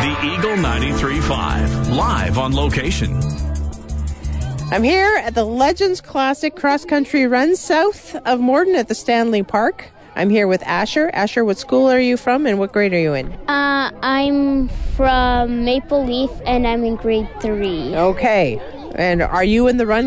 The Eagle 93.5, live on location. I'm here at the Legends Classic Cross Country Run south of Morden at the Stanley Park. I'm here with Asher. Asher, what school are you from and what grade are you in? I'm from Maple Leaf and I'm in grade 3. Okay. And are you in the run